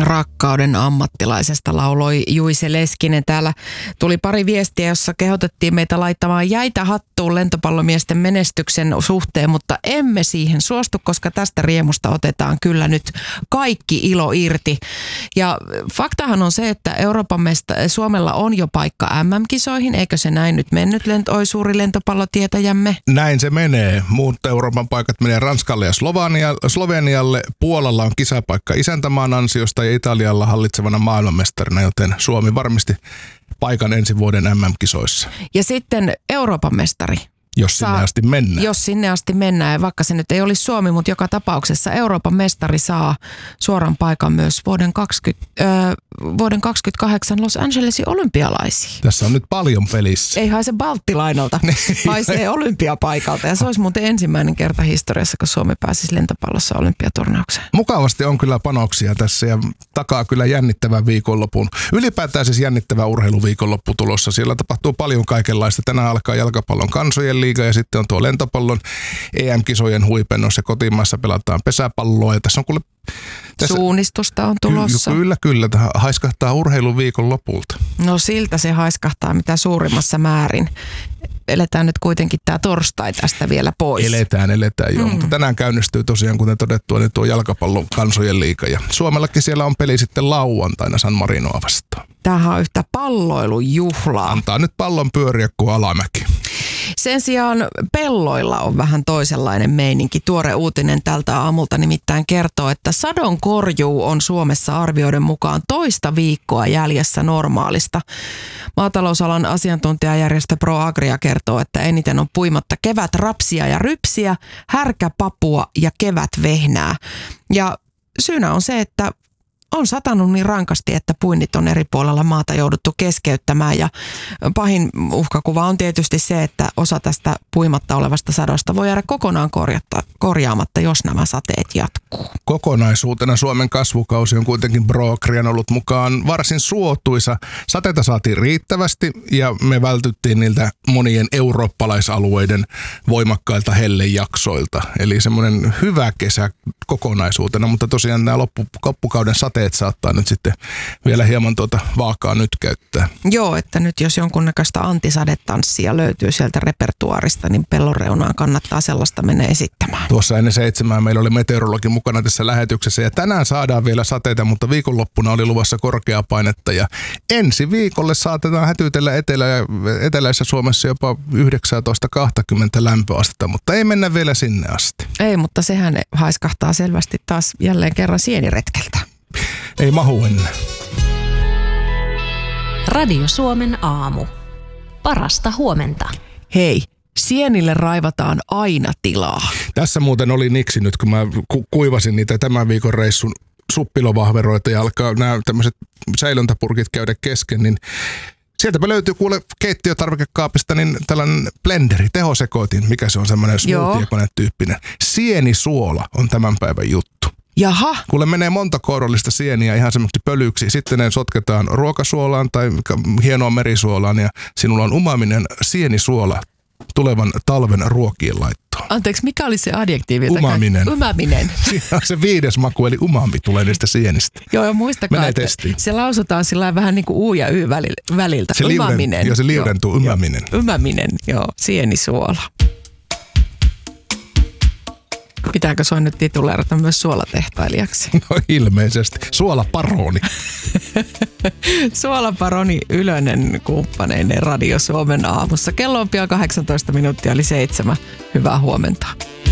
Rakkauden ammattilaisesta lauloi Juise Leskinen. Täällä tuli pari viestiä, jossa kehotettiin meitä laittamaan jäitä hattuun lentopallomiesten menestyksen suhteen, mutta emme siihen suostu, koska tästä riemusta otetaan kyllä nyt kaikki ilo irti. Ja faktahan on se, että Suomella on jo paikka MM-kisoihin, eikö se näin nyt mennyt, suuri lentopallotietäjämme? Näin se menee. Muut Euroopan paikat menee Ranskalle ja Slovenialle. Puolalla on kisapaikka isäntämaan ansiosta ja Italialla hallitsevana maailmanmestarina, joten Suomi varmasti paikan ensi vuoden MM-kisoissa. Ja sitten Euroopan mestari. Jos sinne asti mennään. Jos sinne asti mennään, ja vaikka se nyt ei olisi Suomi, mutta joka tapauksessa Euroopan mestari saa suoran paikan myös vuoden 2028 Los Angelesin olympialaisiin. Tässä on nyt paljon pelissä. Ei haise Balttilainalta, haisee olympiapaikalta. Ja se olisi muuten ensimmäinen kerta historiassa, kun Suomi pääsisi lentopallossa olympiaturnaukseen. Mukavasti on kyllä panoksia tässä ja takaa kyllä jännittävän viikonlopun. Ylipäätään siis jännittävä urheiluviikonloppu tulossa. Siellä tapahtuu paljon kaikenlaista. Tänään alkaa jalkapallon kansojen liiga ja sitten on tuo lentopallon EM-kisojen huipennus ja kotimaassa pelataan pesäpalloa. Ja tässä on suunnistusta on tulossa. Kyllä. Haiskahtaa urheilun viikon lopulta. No siltä se haiskahtaa mitä suurimmassa määrin. Eletään nyt kuitenkin tämä torstai tästä vielä pois. Eletään joo. Mutta tänään käynnistyy tosiaan, kuten todettua, niin tuo jalkapallon kansojen liiga. Ja Suomellakin siellä on peli sitten lauantaina San Marinoa vastaan. Tämähän on yhtä palloilujuhlaa. Antaa nyt pallon pyöriä kuin alamäki. Sen sijaan pelloilla on vähän toisenlainen meininki. Tuore uutinen tältä aamulta nimittäin kertoo, että sadonkorjuu on Suomessa arvioiden mukaan toista viikkoa jäljessä normaalista. Maatalousalan asiantuntijajärjestö ProAgria kertoo, että eniten on puimatta kevätrapsia ja rypsiä, härkäpapua ja kevätvehnää. Ja syynä on se, että on satanut niin rankasti, että puinnit on eri puolella maata jouduttu keskeyttämään ja pahin uhkakuva on tietysti se, että osa tästä puimatta olevasta sadosta voi jäädä kokonaan korjaamatta, jos nämä sateet jatkuu. Kokonaisuutena Suomen kasvukausi on kuitenkin ProAgrian ollut mukaan varsin suotuisa. Sateita saatiin riittävästi ja me vältyttiin niiltä monien eurooppalaisalueiden voimakkailta hellejaksoilta. Eli semmoinen hyvä kesä kokonaisuutena, mutta tosiaan nämä loppukauden sateet saattaa nyt sitten vielä hieman vaakaa nyt käyttää. Joo, että nyt jos jonkunnäköistä antisadetanssia löytyy sieltä repertuaarista, niin pellon reunaan kannattaa sellaista mennä esittämään. Tuossa ennen 7 meillä oli meteorologi mukana tässä lähetyksessä ja tänään saadaan vielä sateita, mutta viikonloppuna oli luvassa korkeaa painetta ja ensi viikolle saatetaan hätyytellä eteläisessä Suomessa jopa 19-20 lämpöastetta, mutta ei mennä vielä sinne asti. Ei, mutta sehän haiskahtaa selvästi taas jälleen kerran sieniretkeltä. Ei mahu ennen. Radio Suomen aamu. Parasta huomenta. Hei, sienille raivataan aina tilaa. Tässä muuten oli niksi nyt, kun mä kuivasin niitä tämän viikon reissun suppilovahveroita ja alkaa nämä tämmöiset säilöntäpurkit käydä kesken, niin sieltäpä löytyy kuule keittiötarvikekaapista niin tällainen blenderi, tehosekoitin, mikä se on semmoinen smoothie-kone-tyyppinen. Sienisuola on tämän päivän juttu. Jaha. Kuule menee monta kourallista sieniä ihan semmoisesti pölyksi. Sitten ne sotketaan ruokasuolaan tai hienoon merisuolaan ja sinulla on umaminen sienisuola tulevan talven ruokien laittoon. Anteeksi, mikä oli se adjektiivi? Umaminen. Umaminen. Siinä on se 5. maku, eli umami tulee niistä sienistä. Joo, ja muistakaa, että se lausutaan sillä vähän niin kuin U ja Y väliltä. Umaminen. Joo, se liudentuu, umaminen. Umaminen, joo, sienisuola. Pitääkö sua nyt tituleerata myös suolatehtailijaksi? No ilmeisesti. Suolaparoni. Suolaparoni Ylönen kumppaneinen Radio Suomen aamussa. Kello on pian 18 minuuttia eli 7. Hyvää huomenta.